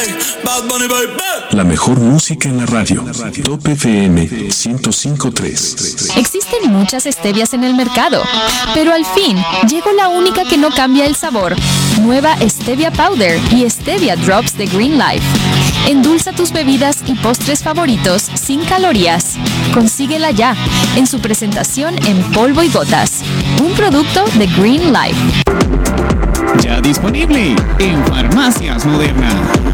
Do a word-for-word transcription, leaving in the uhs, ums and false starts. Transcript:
La mejor música en la radio. Top F M ciento cinco punto tres. Existen muchas stevias en el mercado, pero al fin llegó la única que no cambia el sabor. Nueva Stevia Powder y Stevia Drops de Green Life. Endulza tus bebidas y postres favoritos sin calorías. Consíguela ya en su presentación en polvo y gotas. Un producto de Green Life. Ya disponible en Farmacias Moderna.